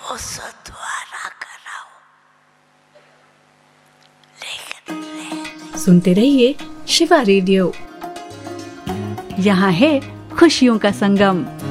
उस द्वारा कराओ, लेकिन सुनते रहिए शिवा रेडियो। यहाँ है खुशियों का संगम।